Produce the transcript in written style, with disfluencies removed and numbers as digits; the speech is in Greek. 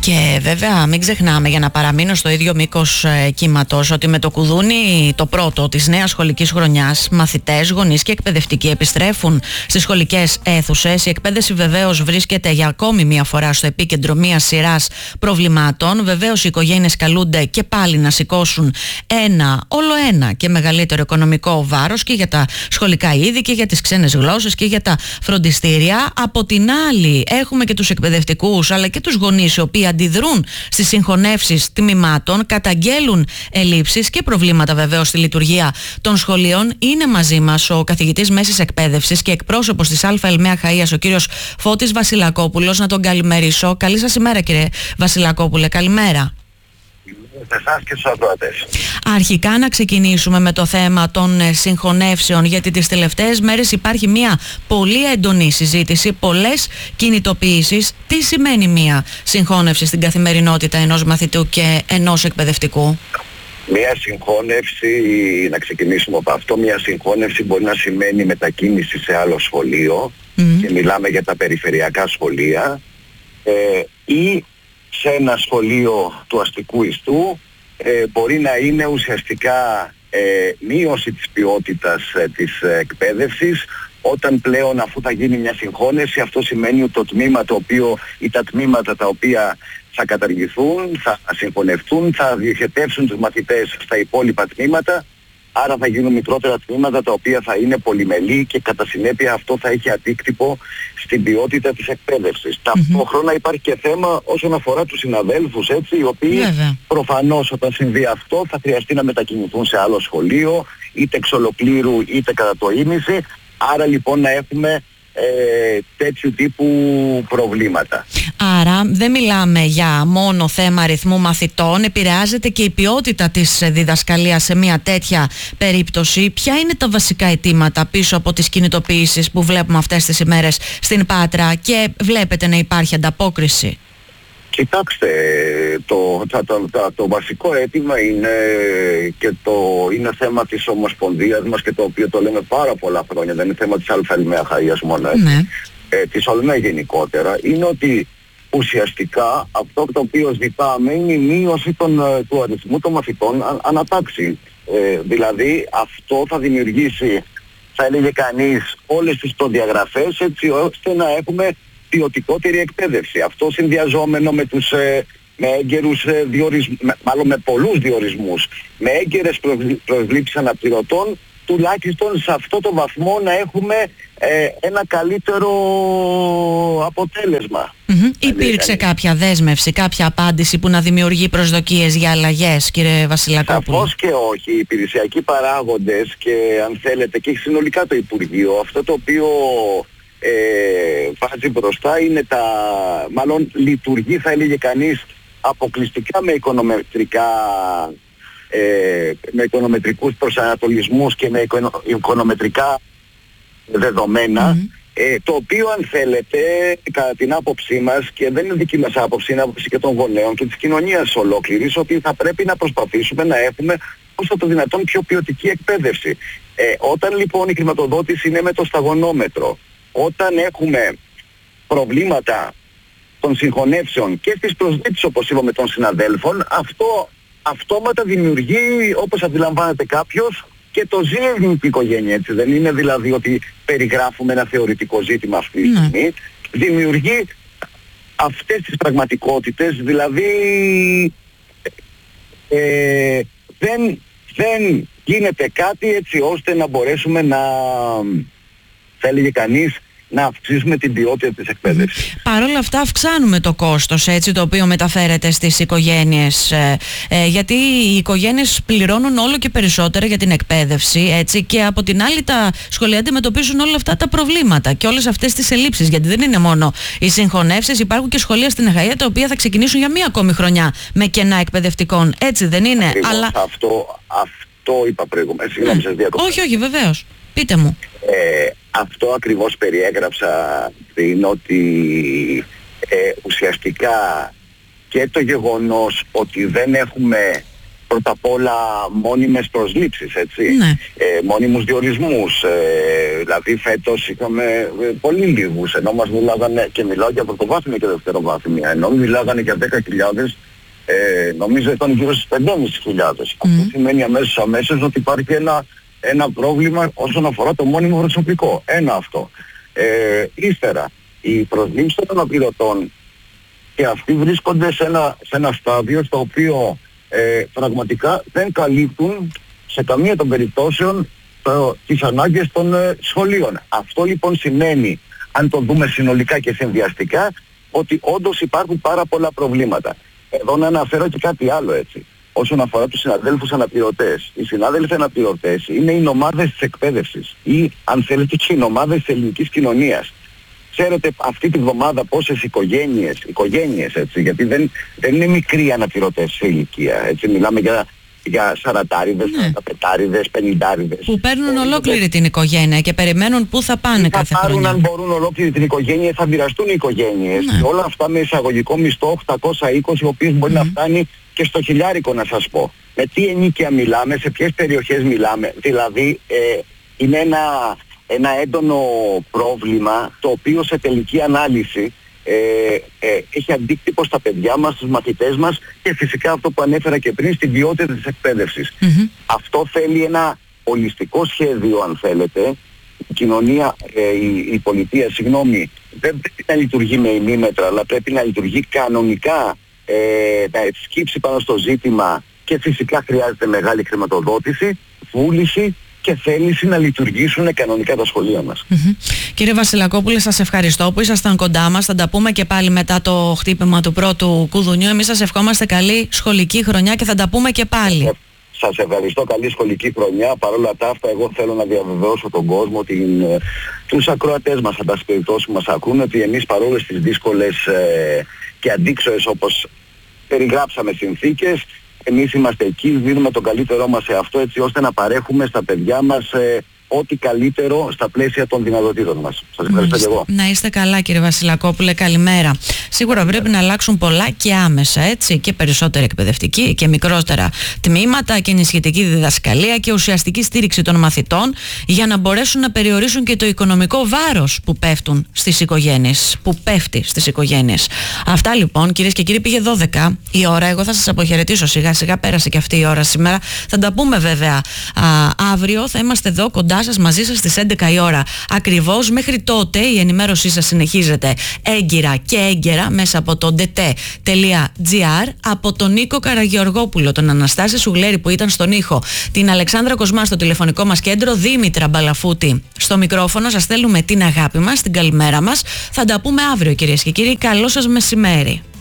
Και βέβαια μην ξεχνάμε, για να παραμείνω στο ίδιο μήκος κύματος, ότι με το κουδούνι το πρώτο της νέας σχολικής χρονιάς, μαθητές, γονείς και εκπαιδευτικοί επιστρέφουν στις σχολικές αίθουσες. Η εκπαίδευση βεβαίως βρίσκεται για ακόμη μία φορά στο επίκεντρο μιας σειράς προβλημάτων. Βεβαίως οι οικογένειες καλούνται και πάλι να σηκώσουν όλο ένα και μεγαλύτερο οικονομικό βάρος και για τα σχολικά είδη και για τις ξένες γλώσσες και για τα φροντιστήρια. Από την άλλη έχουμε και τους εκπαιδευτικούς αλλά και τους γονείς, οι οποίοι αντιδρούν στις συγχωνεύσεις τμήματων, καταγγέλουν ελλείψεις και προβλήματα βεβαίως στη λειτουργία των σχολείων. Είναι μαζί μας ο καθηγητής μέσης εκπαίδευσης και εκπρόσωπος της ΑΕΛΜΕΑ Χαΐας, ο κύριος Φώτης Βασιλακόπουλος. Να τον καλημερίσω. Καλή σας ημέρα, κύριε Βασιλακόπουλε. Καλημέρα. Σε εσάς και στους ακροατές. Αρχικά να ξεκινήσουμε με το θέμα των συγχωνεύσεων, γιατί τις τελευταίες μέρες υπάρχει μια πολύ έντονη συζήτηση, πολλές κινητοποιήσεις. Τι σημαίνει μια συγχώνευση στην καθημερινότητα ενός μαθητού και ενός εκπαιδευτικού? Μια συγχώνευση, να ξεκινήσουμε από αυτό, μια συγχώνευση μπορεί να σημαίνει μετακίνηση σε άλλο σχολείο, και μιλάμε για τα περιφερειακά σχολεία, ή σε ένα σχολείο του αστικού ιστού. Μπορεί να είναι ουσιαστικά μείωση της ποιότητας της εκπαίδευσης, όταν πλέον, αφού θα γίνει μια συγχώνευση, αυτό σημαίνει ότι το τμήμα το οποίο ή τα τμήματα τα οποία θα καταργηθούν, θα συγχωνευτούν, θα διοχετεύσουν τους μαθητές στα υπόλοιπα τμήματα. Άρα θα γίνουν μικρότερα τμήματα τα οποία θα είναι πολυμελή και κατά συνέπεια αυτό θα έχει αντίκτυπο στην ποιότητα της εκπαίδευσης. Ταυτόχρονα υπάρχει και θέμα όσον αφορά τους συναδέλφους, έτσι, οι οποίοι προφανώς όταν συμβεί αυτό θα χρειαστεί να μετακινηθούν σε άλλο σχολείο, είτε εξ ολοκλήρου είτε κατά το ίμιση. Άρα λοιπόν να έχουμε τέτοιου τύπου προβλήματα. Άρα δεν μιλάμε για μόνο θέμα αριθμού μαθητών, επηρεάζεται και η ποιότητα της διδασκαλίας σε μια τέτοια περίπτωση. Ποια είναι τα βασικά αιτήματα πίσω από τις κινητοποιήσεις που βλέπουμε αυτές τις ημέρες στην Πάτρα και βλέπετε να υπάρχει ανταπόκριση? Κοιτάξτε, το βασικό αίτημα είναι και είναι θέμα της Ομοσπονδίας μας, και το οποίο το λέμε πάρα πολλά χρόνια, δεν είναι θέμα της ΑΕΛΜΕΑ Χαΐας μόνο, της ΟΛΜΕ γενικότερα, είναι ότι ουσιαστικά αυτό το οποίο ζητάμε είναι η μείωση του αριθμού των μαθητών ανατάξει. Δηλαδή αυτό θα δημιουργήσει, θα έλεγε κανείς, όλες τις προδιαγραφές έτσι ώστε να έχουμε ποιοτικότερη εκπαίδευση. Αυτό συνδυαζόμενο με έγκαιρους μάλλον με πολλούς διορισμούς, με έγκαιρες προσλήψεις αναπληρωτών, τουλάχιστον σε αυτό το βαθμό να έχουμε ένα καλύτερο αποτέλεσμα. Υπήρξε κάποια δέσμευση, κάποια απάντηση που να δημιουργεί προσδοκίες για αλλαγές, κύριε Βασιλακόπουλο? Σαφώς και όχι. Οι υπηρεσιακοί παράγοντες και αν θέλετε και συνολικά το Υπουργείο, αυτό το οποίο βάζει μπροστά είναι μάλλον λειτουργεί, θα έλεγε κανείς, αποκλειστικά με οικονομετρικούς προσανατολισμούς και με οικονομετρικά δεδομένα, το οποίο αν θέλετε κατά την άποψή μας, και δεν είναι δική μας άποψη, είναι άποψη και των γονέων και της κοινωνίας ολόκληρης, ότι θα πρέπει να προσπαθήσουμε να έχουμε όσο το δυνατόν πιο ποιοτική εκπαίδευση. Όταν λοιπόν η χρηματοδότηση είναι με το σταγονόμετρο, όταν έχουμε προβλήματα των συγχωνεύσεων και στις προσλήψεις, όπως είπαμε, των συναδέλφων, αυτό αυτόματα δημιουργεί, όπως αντιλαμβάνεται κάποιος, και το ζει η ελληνική οικογένεια, έτσι δεν είναι? Δηλαδή ότι περιγράφουμε ένα θεωρητικό ζήτημα αυτή τη στιγμή, δημιουργεί αυτές τις πραγματικότητες, δηλαδή δεν γίνεται κάτι έτσι ώστε να μπορέσουμε να, θα έλεγε κανείς, να αυξήσουμε την ποιότητα της εκπαίδευσης. Παρ' όλα αυτά αυξάνουμε το κόστος, έτσι, το οποίο μεταφέρεται στις οικογένειες, γιατί οι οικογένειες πληρώνουν όλο και περισσότερα για την εκπαίδευση, έτσι, και από την άλλη τα σχολεία αντιμετωπίζουν όλα αυτά τα προβλήματα και όλες αυτές τις ελλείψεις, γιατί δεν είναι μόνο οι συγχωνεύσεις, υπάρχουν και σχολεία στην Αχαΐα τα οποία θα ξεκινήσουν για μία ακόμη χρονιά με κενά εκπαιδευτικών, έτσι δεν είναι? Ακριβώς, αλλά αυτό είπα προηγούμενα. Συγγνώμη, σας διακόπτω. Όχι, βεβαίως. Πείτε μου. Αυτό ακριβώς περιέγραψα πριν, ότι ουσιαστικά και το γεγονός ότι δεν έχουμε πρώτα απ' όλα μόνιμες προσλήψεις, έτσι. Ναι. Μόνιμους διορισμούς. Δηλαδή φέτος είχαμε πολύ λίγους, ενώ μας μιλάγανε, και μιλάω για πρωτοβάθμια και δευτεροβάθμια, ενώ μιλάγανε για 10.000, νομίζω ήταν γύρω στις 5.500. Αυτό σημαίνει αμέσως ότι υπάρχει ένα πρόβλημα όσον αφορά το μόνιμο προσωπικό. Ένα αυτό. Ύστερα, οι προσλήψεις των αναπληρωτών και αυτοί βρίσκονται σε ένα στάδιο στο οποίο πραγματικά δεν καλύπτουν σε καμία των περιπτώσεων τις ανάγκες των σχολείων. Αυτό λοιπόν σημαίνει, αν το δούμε συνολικά και συνδυαστικά, ότι όντως υπάρχουν πάρα πολλά προβλήματα. Εδώ να αναφέρω και κάτι άλλο, έτσι. Όσον αφορά τους συναδέλφους αναπληρωτές. Οι συνάδελφοι αναπληρωτές είναι οι νομάδες της εκπαίδευσης ή, αν θέλετε, και οι νομάδες της ελληνικής κοινωνίας. Ξέρετε αυτή τη βδομάδα πόσες οικογένειες, έτσι, γιατί δεν είναι μικροί αναπληρωτές σε ηλικία, έτσι, μιλάμε για 40άριδες, 45άριδες, 50άριδες. Που παίρνουν ολόκληρη την οικογένεια και περιμένουν πού θα πάνε κάθε χρονιά. Θα πάρουν, αν μπορούν, ολόκληρη την οικογένεια, θα μοιραστούν οι οικογένειες. Και όλα αυτά με εισαγωγικό μισθό 820, ο οποίος μπορεί να φτάνει και στο χιλιάρικο, να σας πω. Με τι ενίκεια μιλάμε, σε ποιες περιοχές μιλάμε. Δηλαδή είναι ένα έντονο πρόβλημα, το οποίο σε τελική ανάλυση έχει αντίκτυπο στα παιδιά μας, στους μαθητές μας και φυσικά αυτό που ανέφερα και πριν, στην ποιότητα της εκπαίδευσης. Αυτό θέλει ένα ολιστικό σχέδιο, αν θέλετε. Η κοινωνία, η πολιτεία, δεν πρέπει να λειτουργεί με ημίμετρα, αλλά πρέπει να λειτουργεί κανονικά, να σκύψει πάνω στο ζήτημα και φυσικά χρειάζεται μεγάλη χρηματοδότηση, βούληση και θέληση να λειτουργήσουν κανονικά τα σχολεία μας. Κύριε Βασιλακόπουλε, σας ευχαριστώ που ήσασταν κοντά μας. Θα τα πούμε και πάλι μετά το χτύπημα του πρώτου κουδουνιού. Εμείς σας ευχόμαστε καλή σχολική χρονιά και θα τα πούμε και πάλι. Σας ευχαριστώ, καλή σχολική χρονιά. Παρ' όλα τα αυτά, εγώ θέλω να διαβεβαιώσω τον κόσμο, τους ακροατές μας, αν πάση περιπτώσει, που μας ακούν, ότι εμείς παρόλες τις δύσκολες και αντίξωες, όπως περιγράψαμε, συνθήκες, εμείς είμαστε εκεί, δίνουμε τον καλύτερό μας σε αυτό, έτσι ώστε να παρέχουμε στα παιδιά μας ό,τι καλύτερο στα πλαίσια των δυνατοτήτων μας. Σας ευχαριστώ και εγώ. Να είστε καλά, κύριε Βασιλακόπουλε, καλημέρα. Σίγουρα πρέπει να αλλάξουν πολλά και άμεσα, έτσι, και περισσότερη εκπαιδευτική και μικρότερα τμήματα και ενισχυτική διδασκαλία και ουσιαστική στήριξη των μαθητών για να μπορέσουν να περιορίσουν και το οικονομικό βάρος που πέφτει στις οικογένειες. Αυτά λοιπόν, κυρίες και κύριοι, πήγε 12 η ώρα. Εγώ θα σας αποχαιρετήσω σιγά σιγά, πέρασε και αυτή η ώρα σήμερα. Θα τα πούμε βέβαια αύριο, θα είμαστε εδώ κοντά σας, μαζί σας στις 11 η ώρα ακριβώς. Μέχρι τότε η ενημέρωσή σας συνεχίζεται έγκυρα και έγκαιρα μέσα από το dt.gr, από τον Νίκο Καραγεωργόπουλο, τον Αναστάση Σουγλέρη που ήταν στον ήχο, την Αλεξάνδρα Κοσμά στο τηλεφωνικό μας κέντρο, Δήμητρα Μπαλαφούτη στο μικρόφωνο. Σας στέλνουμε την αγάπη μας, την καλημέρα μας. Θα τα πούμε αύριο, κυρίες και κύριοι. Καλό σας μεσημέρι.